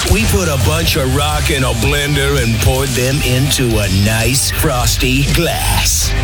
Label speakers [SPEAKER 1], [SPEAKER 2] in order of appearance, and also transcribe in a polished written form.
[SPEAKER 1] We put a bunch of rock in a blender and poured them into a nice frosty glass.